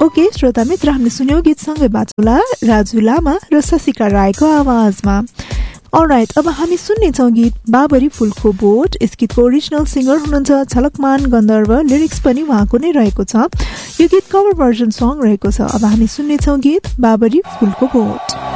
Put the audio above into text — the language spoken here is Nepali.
ओके श्रोता मित्र, हामीले सुन्यौं गीतसँगै बाँचौला राजु लामा र शशिका राईको आवाजमा। अलराइट, अब हामी सुन्नेछौँ गीत बाबरी फुलको बोट। यस गीतको ओरिजिनल सिंगर हुनुहुन्छ झलकमान गन्धर्व, लिरिक्स पनि उहाँको नै रहेको छ। यो गीत कभर भर्जन सङ रहेको छ। अब हामी सुन्नेछौँ गीत बाबरी फुलको बोट।